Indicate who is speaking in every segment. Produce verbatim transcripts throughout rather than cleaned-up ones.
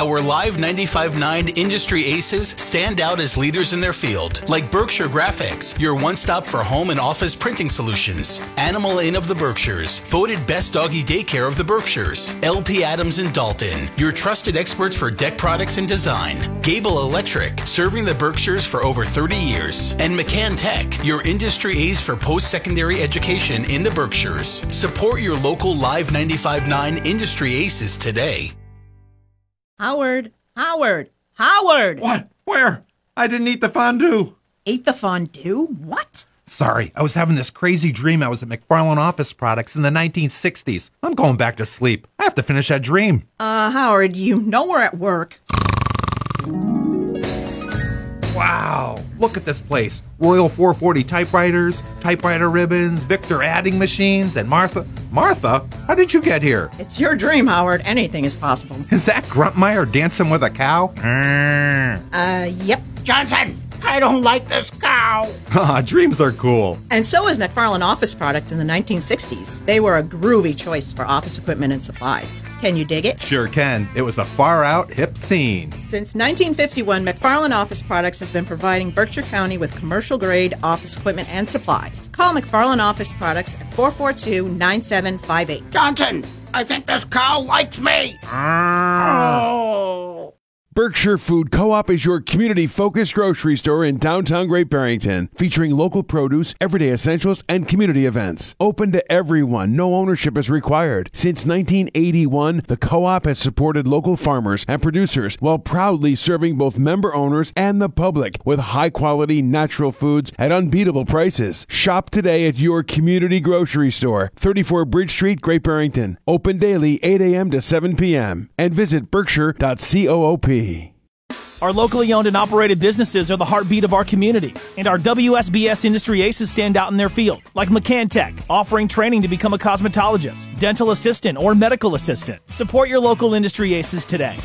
Speaker 1: Our Live ninety-five point nine industry aces stand out as leaders in their field, like Berkshire Graphics, your one-stop for home and office printing solutions. Animal Inn of the Berkshires, voted best doggy daycare of the Berkshires. L P Adams in Dalton, your trusted experts for deck products and design. Gable Electric, serving the Berkshires for over thirty years. And McCann Tech, your industry ace for post-secondary education in the Berkshires. Support your local Live ninety-five point nine industry aces today.
Speaker 2: Howard, Howard, Howard!
Speaker 3: What? Where? I didn't eat the fondue.
Speaker 2: Ate the fondue? What?
Speaker 3: Sorry, I was having this crazy dream I was at McFarlane Office Products in the nineteen sixties. I'm going back to sleep. I have to finish that dream.
Speaker 2: Uh, Howard, you know we're at work.
Speaker 3: Wow, look at this place. Royal four forty typewriters, typewriter ribbons, Victor adding machines, and Martha. Martha? How did you get here?
Speaker 2: It's your dream, Howard. Anything is possible.
Speaker 3: Is that Gruntmeyer dancing with a cow?
Speaker 2: Uh, yep.
Speaker 4: Johnson, I don't like this cow.
Speaker 3: Ah, dreams are cool.
Speaker 2: And so was McFarlane Office Products in the nineteen sixties. They were a groovy choice for office equipment and supplies. Can you dig it?
Speaker 3: Sure can. It was a far-out, hip scene.
Speaker 2: Since nineteen fifty-one, McFarlane Office Products has been providing Berkshire County with commercial-grade office equipment and supplies. Call McFarlane Office Products at four four two, nine seven five eight.
Speaker 4: Johnson, I think this cow likes me. Oh.
Speaker 5: Berkshire Food Co-op is your community-focused grocery store in downtown Great Barrington, featuring local produce, everyday essentials, and community events. Open to everyone, no ownership is required. Since nineteen eighty-one, the co-op has supported local farmers and producers while proudly serving both member owners and the public with high-quality natural foods at unbeatable prices. Shop today at your community grocery store, thirty-four Bridge Street, Great Barrington. Open daily, eight a.m. to seven p.m. And visit berkshire dot coop.
Speaker 6: Our locally owned and operated businesses are the heartbeat of our community, and our W S B S industry aces stand out in their field, like McCann Tech, offering training to become a cosmetologist, dental assistant, or medical assistant. Support your local industry aces today.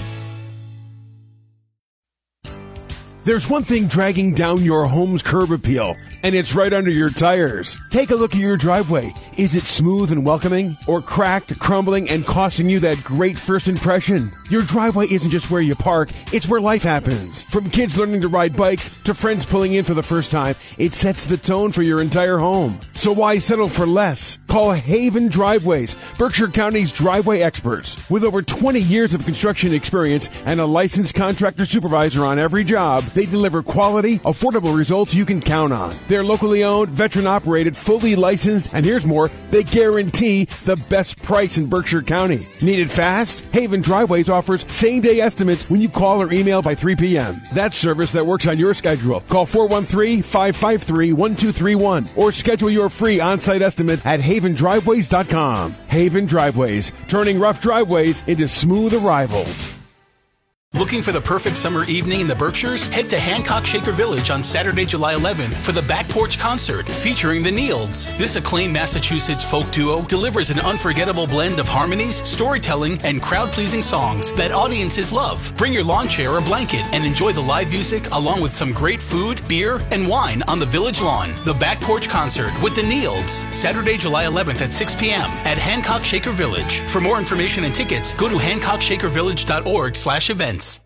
Speaker 5: There's one thing dragging down your home's curb appeal, and it's right under your tires. Take a look at your driveway. Is it smooth and welcoming, or cracked, crumbling, and costing you that great first impression? Your driveway isn't just where you park, it's where life happens. From kids learning to ride bikes to friends pulling in for the first time, it sets the tone for your entire home. So why settle for less? Call Haven Driveways, Berkshire County's driveway experts. With over twenty years of construction experience and a licensed contractor supervisor on every job, they deliver quality, affordable results you can count on. They're locally owned, veteran-operated, fully licensed, and here's more, they guarantee the best price in Berkshire County. Need it fast? Haven Driveways offers same-day estimates when you call or email by three p.m. That's service that works on your schedule. Call four one three, five five three, one two three one or schedule your free on-site estimate at haven driveways dot com. Haven Driveways, turning rough driveways into smooth arrivals.
Speaker 1: Looking for the perfect summer evening in the Berkshires? Head to Hancock Shaker Village on Saturday, July eleventh for the Back Porch Concert featuring the Neilds. This acclaimed Massachusetts folk duo delivers an unforgettable blend of harmonies, storytelling, and crowd-pleasing songs that audiences love. Bring your lawn chair or blanket and enjoy the live music along with some great food, beer, and wine on the village lawn. The Back Porch Concert with the Neilds, Saturday, July eleventh at six p.m. at Hancock Shaker Village. For more information and tickets, go to hancock shaker village dot org slash events.